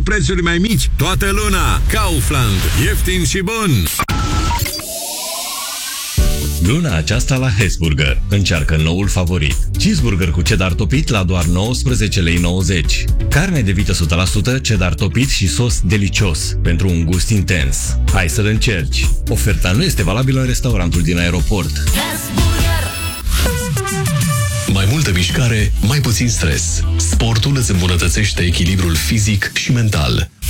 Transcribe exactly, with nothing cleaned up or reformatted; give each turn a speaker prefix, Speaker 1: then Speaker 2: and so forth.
Speaker 1: prețuri mai mici toată luna. Kaufland. Ieftin și bun!
Speaker 2: Luna aceasta la Hesburger. Încearcă noul favorit. Cheeseburger cu cheddar topit la doar nouăsprezece lei nouăzeci. Carne de vită o sută la sută, cheddar topit și sos delicios pentru un gust intens. Hai să-l încerci. Oferta nu este valabilă în restaurantul din aeroport.
Speaker 3: Mai multă mișcare, mai puțin stres. Sportul îți îmbunătățește echilibrul fizic și mental.